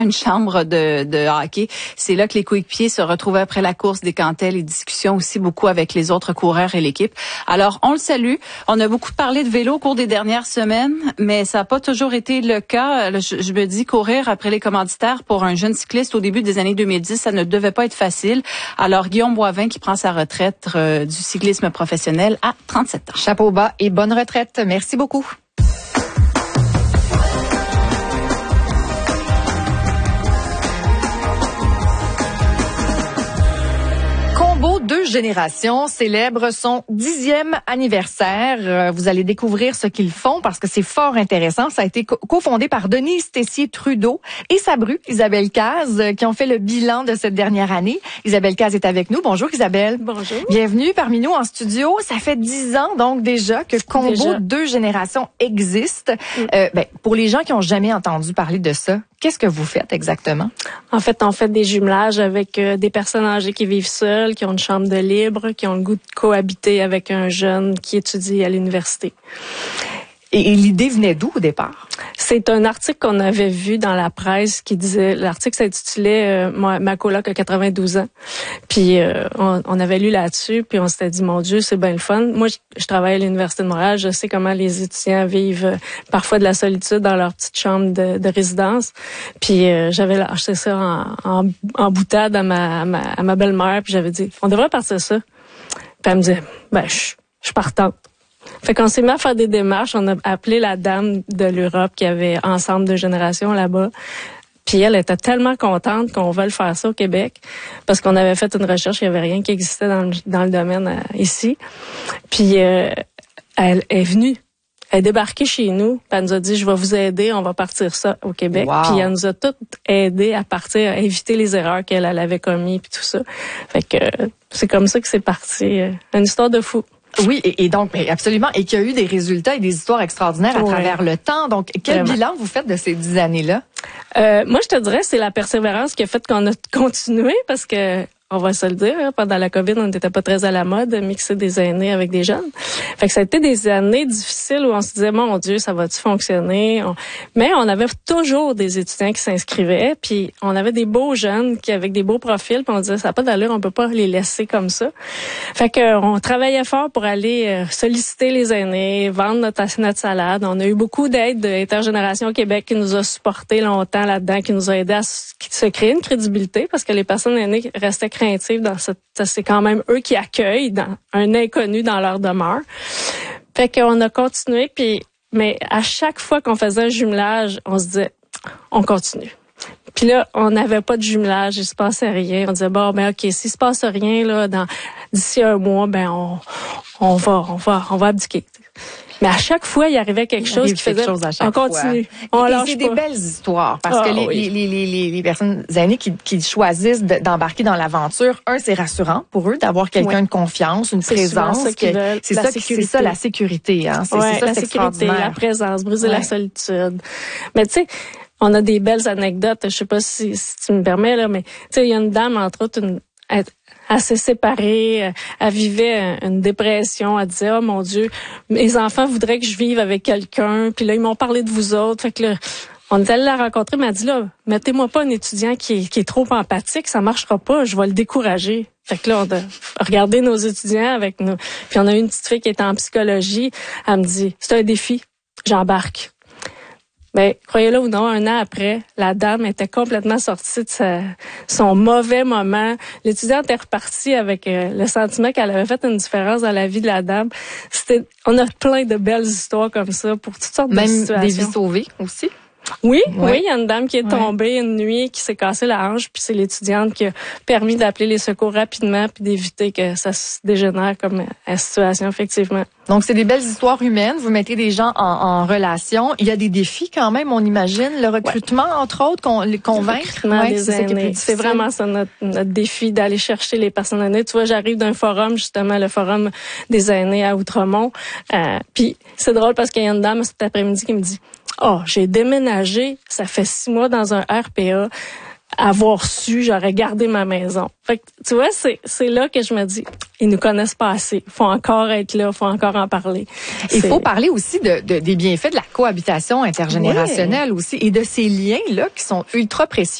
une chambre de hockey. C'est là que les coéquipiers se retrouvaient après la course, décantaient les discussions aussi beaucoup avec les autres coureurs et l'équipe. Alors, on le salue. On a beaucoup parlé de vélo au cours des dernières semaines, mais ça n'a pas toujours été le cas. Je me dis, courir après les commanditaires pour un jeune cycliste au début des années 2010, ça ne devait pas être facile. Alors, Guillaume Boivin qui prend sa retraite du cyclisme professionnel à 37 ans. Chapeau bas et bonne retraite. Merci beaucoup. Deux générations célèbrent son 10e anniversaire. Vous allez découvrir ce qu'ils font parce que c'est fort intéressant. Ça a été cofondé par Denise Tessier-Trudeau et sa bru, Isabelle Caz, qui ont fait le bilan de cette dernière année. Isabelle Caz est avec nous. Bonjour Isabelle. Bonjour. Bienvenue parmi nous en studio. Ça fait 10 ans donc déjà que Combo Deux générations existe. Pour les gens qui ont jamais entendu parler de ça, qu'est-ce que vous faites exactement? En fait, on fait des jumelages avec des personnes âgées qui vivent seules, qui ont une chambre de libre, qui ont le goût de cohabiter avec un jeune qui étudie à l'université. Et l'idée venait d'où au départ? C'est un article qu'on avait vu dans la presse qui disait, l'article s'intitulait ma coloc a 92 ans. Puis on avait lu là-dessus, puis on s'était dit, mon Dieu, c'est bien le fun. Moi, je travaille à l'Université de Montréal, je sais comment les étudiants vivent parfois de la solitude dans leur petite chambre de résidence. Puis j'avais acheté ça en boutade à ma belle-mère, puis j'avais dit, on devrait partir ça. Puis elle me disait, je partante. Fait qu'on s'est mis à faire des démarches. On a appelé la dame de l'Europe qui avait Ensemble de générations là-bas. Puis elle était tellement contente qu'on veuille faire ça au Québec parce qu'on avait fait une recherche, il n'y avait rien qui existait dans le domaine ici. Puis elle est venue. Elle est débarquée chez nous, puis elle nous a dit, je vais vous aider, on va partir ça au Québec. Wow. Puis elle nous a toutes aidé à partir, à éviter les erreurs qu'elle avait commises, puis tout ça. Fait que c'est comme ça que c'est parti. Une histoire de fou. Oui, et donc, absolument, et qu'il y a eu des résultats et des histoires extraordinaires à travers le temps. Donc, quel bilan vous faites de ces 10 années-là? Moi, je te dirais, c'est la persévérance qui a fait qu'on a continué parce que, on va se le dire, pendant la COVID, on n'était pas très à la mode de mixer des aînés avec des jeunes. Fait que ça a été des années difficiles où on se disait, mon Dieu, ça va-tu fonctionner? Mais on avait toujours des étudiants qui s'inscrivaient, puis on avait des beaux jeunes qui avec des beaux profils, puis on disait, ça n'a pas d'allure, on peut pas les laisser comme ça. Fait que on travaillait fort pour aller solliciter les aînés, vendre notre salade. On a eu beaucoup d'aide d'Intergénération au Québec qui nous a supporté longtemps là-dedans, qui nous a aidé à se créer une crédibilité parce que les personnes aînées restaient dans c'est quand même eux qui accueillent un inconnu dans leur demeure. Fait qu'on a continué mais à chaque fois qu'on faisait un jumelage, on se disait on continue. Puis là, on n'avait pas de jumelage, il se passait rien. On disait OK, s'il se passe rien là d'ici un mois, on va abdiquer. Mais à chaque fois, il arrivait quelque chose qui faisait on continue. On lâche pas. C'est des belles histoires parce que les personnes aînées qui choisissent d'embarquer dans l'aventure, c'est rassurant pour eux d'avoir quelqu'un de confiance, une présence. C'est ça la sécurité. Hein. C'est ça, la sécurité, la présence, briser la solitude. Mais tu sais, on a des belles anecdotes. Je sais pas si tu me permets là, mais tu sais, il y a une dame entre autres elle s'est séparée, elle vivait une dépression, elle disait oh mon Dieu, mes enfants voudraient que je vive avec quelqu'un, puis là ils m'ont parlé de vous autres, fait que là, on est allé la rencontrer, mais elle dit là, mettez-moi pas un étudiant qui est trop empathique, ça marchera pas, je vais le décourager. Fait que là, on a regardé nos étudiants avec nous, puis on a eu une petite fille qui était en psychologie, elle me dit c'est un défi, j'embarque. Ben, croyez-le ou non, un an après, la dame était complètement sortie de son mauvais moment. L'étudiante est repartie avec le sentiment qu'elle avait fait une différence dans la vie de la dame. On a plein de belles histoires comme ça pour toutes sortes de situations. Même des vies sauvées aussi. Oui, il y a une dame qui est tombée une nuit, qui s'est cassé la hanche, puis c'est l'étudiante qui a permis d'appeler les secours rapidement puis d'éviter que ça se dégénère comme la situation, effectivement. Donc, c'est des belles histoires humaines. Vous mettez des gens en relation. Il y a des défis quand même, on imagine. Le recrutement, entre autres, les convaincre. Le recrutement des aînés. C'est vraiment ça notre défi, d'aller chercher les personnes aînées. Tu vois, j'arrive d'un forum, justement, le forum des aînés à Outremont. Puis c'est drôle parce qu'il y a une dame cet après-midi qui me dit « Oh, j'ai déménagé, ça fait 6 mois dans un RPA. avoir su, j'aurais gardé ma maison. Fait que, tu vois, c'est là que je me dis, ils nous connaissent pas assez. Faut encore être là, faut encore en parler. Il faut parler aussi des bienfaits de la cohabitation intergénérationnelle aussi et de ces liens-là qui sont ultra précieux.